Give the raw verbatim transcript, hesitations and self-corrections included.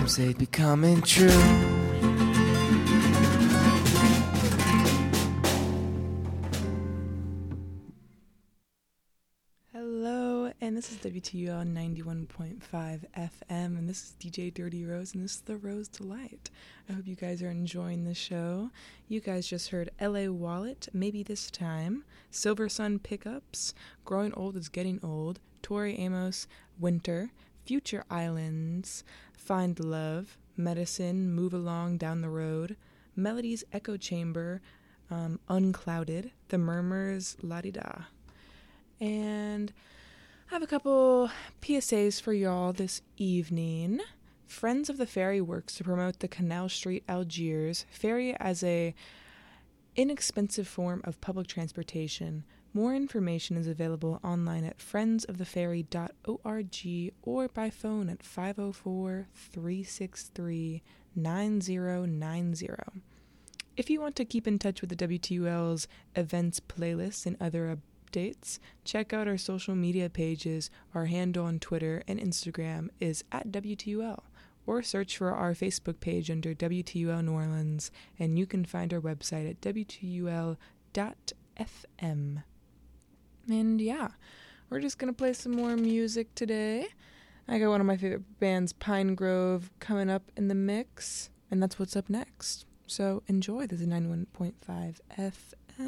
dreams, they'd be coming true. Hello, and this is W T U L ninety-one point five F M, and this is D J Dirty Rose, and this is the Rose Delight. I hope you guys are enjoying the show. You guys just heard L A Wallet, Maybe This Time, Silver Sun Pickups, Growing Old is Getting Old, Tori Amos, Winter, Future Islands, Find Love, Medicine, Move Along Down the Road, Melody's Echo Chamber, um, Unclouded, The Murmurs, La-Di-Da. And I have a couple P S As for y'all this evening. Friends of the Ferry works to promote the Canal Street Algiers ferry as a inexpensive form of public transportation. More information is available online at friends of the ferry dot org or by phone at five oh four, three six three, nine oh nine oh. If you want to keep in touch with the W T U L's events playlists and other updates, check out our social media pages. Our handle on Twitter and Instagram is at W T U L, or search for our Facebook page under W T U L New Orleans, and you can find our website at W T U L dot F M. And yeah, we're just going to play some more music today. I got one of my favorite bands, Pine Grove, coming up in the mix, and that's what's up next. So enjoy. This is ninety-one point five F